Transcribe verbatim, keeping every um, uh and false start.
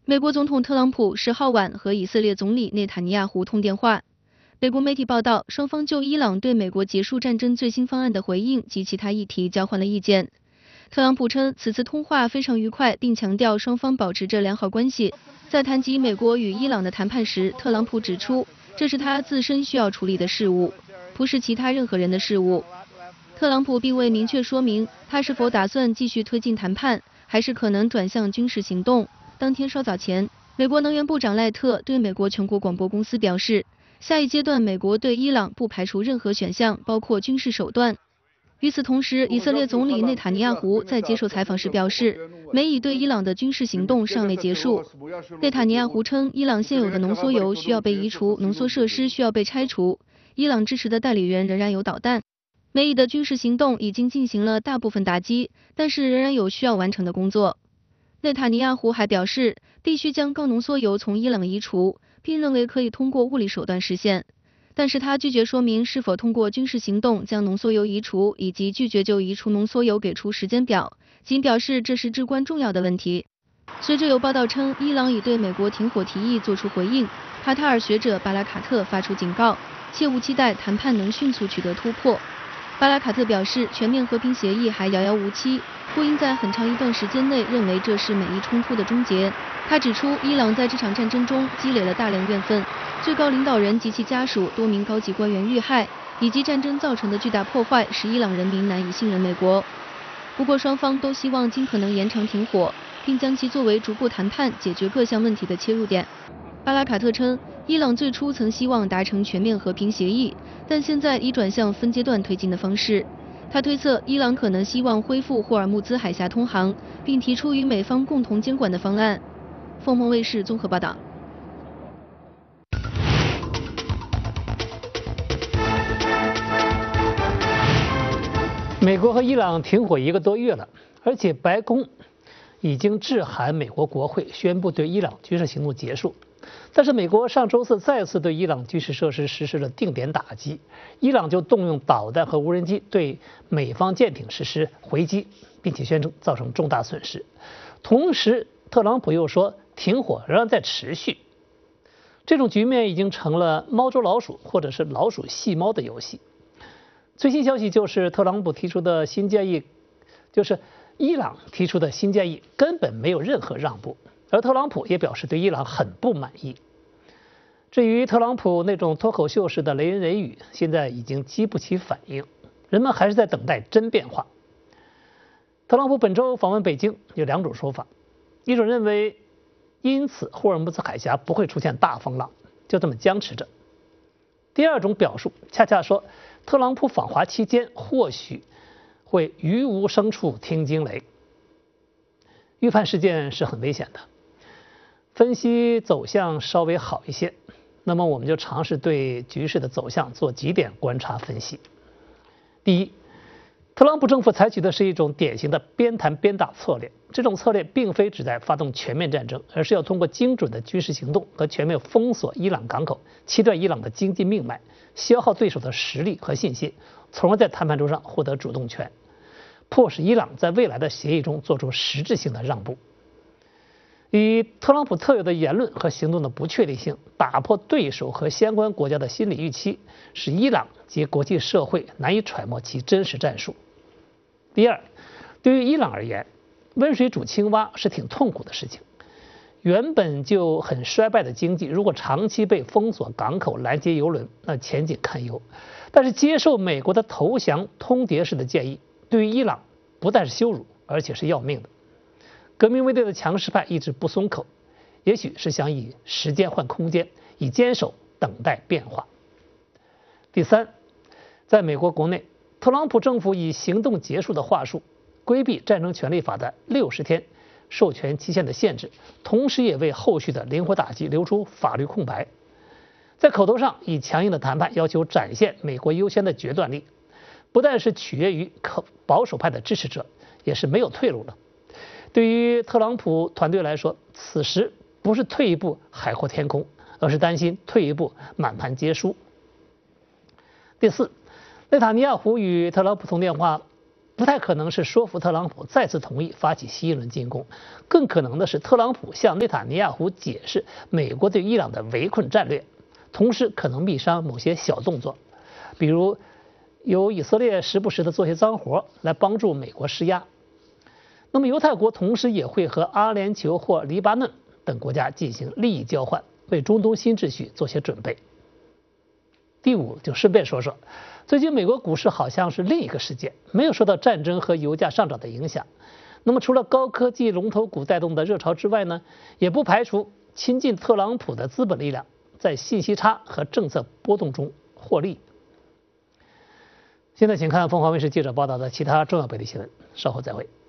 美国总统特朗普十号晚和以色列总理内塔尼亚胡通电话。美国媒体报道，双方就伊朗对美国结束战争最新方案的回应及其他议题交换了意见。特朗普称此次通话非常愉快，并强调双方保持着良好关系。在谈及美国与伊朗的谈判时，特朗普指出，这是他自身需要处理的事务，不是其他任何人的事务。特朗普并未明确说明他是否打算继续推进谈判，还是可能转向军事行动。当天稍早前，美国能源部长赖特对美国全国广播公司表示，下一阶段美国对伊朗不排除任何选项，包括军事手段。与此同时，以色列总理内塔尼亚胡在接受采访时表示，美以对伊朗的军事行动尚未结束。内塔尼亚胡称，伊朗现有的浓缩铀需要被移除，浓缩设施需要被拆除，伊朗支持的代理人仍然有导弹。美以的军事行动已经进行了大部分打击，但是仍然有需要完成的工作。内塔尼亚胡还表示，必须将高浓缩铀从伊朗移除，并认为可以通过物理手段实现。但是他拒绝说明是否通过军事行动将浓缩铀移除，以及拒绝就移除浓缩铀给出时间表，仅表示这是至关重要的问题。随着有报道称，伊朗已对美国停火提议作出回应，卡塔尔学者巴拉卡特发出警告，切勿期待谈判能迅速取得突破。巴拉卡特表示，全面和平协议还遥遥无期，不应在很长一段时间内认为这是美伊冲突的终结。他指出，伊朗在这场战争中积累了大量怨愤，最高领导人及其家属多名高级官员遇害，以及战争造成的巨大破坏使伊朗人民难以信任美国。不过双方都希望尽可能延长停火，并将其作为逐步谈判解决各项问题的切入点。巴拉卡特称，伊朗最初曾希望达成全面和平协议，但现在已转向分阶段推进的方式。他推测，伊朗可能希望恢复霍尔木兹海峡通航，并提出与美方共同监管的方案。凤凰卫视综合报道。 美国和伊朗停火一个多月了，而且白宫已经致函美国国会，宣布对伊朗军事行动结束。但是美国上周四再次对伊朗军事设施实施了定点打击，伊朗就动用导弹和无人机对美方舰艇实施回击，并且宣称造成重大损失。同时，特朗普又说停火仍然在持续。这种局面已经成了猫捉老鼠或者是老鼠戏猫的游戏。最新消息就是特朗普提出的新建议，就是伊朗提出的新建议根本没有任何让步。而特朗普也表示对伊朗很不满意。至于特朗普那种脱口秀式的雷言雷语，现在已经激不起反应，人们还是在等待真变化。特朗普本周访问北京有两种说法，一种认为因此霍尔木兹海峡不会出现大风浪，就这么僵持着。第二种表述恰恰说，特朗普访华期间或许会于无声处听惊雷。预判事件是很危险的。分析走向稍微好一些，那么我们就尝试对局势的走向做几点观察分析。第一，特朗普政府采取的是一种典型的边谈边打策略，这种策略并非旨在发动全面战争，而是要通过精准的军事行动和全面封锁伊朗港口，切断伊朗的经济命脉，消耗对手的实力和信心，从而在谈判桌上获得主动权，迫使伊朗在未来的协议中做出实质性的让步。与特朗普特有的言论和行动的不确定性，打破对手和相关国家的心理预期，使伊朗及国际社会难以揣摩其真实战术。第二，对于伊朗而言，温水煮青蛙是挺痛苦的事情。原本就很衰败的经济，如果长期被封锁港口、拦截油轮，那前景堪忧。但是接受美国的投降通牒式的建议，对于伊朗不但是羞辱，而且是要命的。革命卫队的强势派一直不松口，也许是想以时间换空间，以坚守等待变化。第三，在美国国内，特朗普政府以行动结束的话术，规避战争权利法的六十天授权期限的限制，同时也为后续的灵活打击留出法律空白。在口头上以强硬的谈判要求展现美国优先的决断力，不但是取悦于保守派的支持者，也是没有退路了。对于特朗普团队来说，此时不是退一步海阔天空，而是担心退一步满盘皆输。第四，内塔尼亚胡与特朗普通电话， 不太可能是说服特朗普再次同意发起新一轮进攻，更可能的是特朗普向内塔尼亚胡解释美国对伊朗的围困战略，同时可能密商某些小动作，比如由以色列时不时的做些脏活来帮助美国施压。那么犹太国同时也会和阿联酋或黎巴嫩等国家进行利益交换，为中东新秩序做些准备。第五，就顺便说说，最近美国股市好像是另一个世界，没有受到战争和油价上涨的影响。那么除了高科技龙头股带动的热潮之外呢，也不排除亲近特朗普的资本力量在信息差和政策波动中获利。现在请看凤凰卫视记者报道的其他重要本地新闻，稍后再会。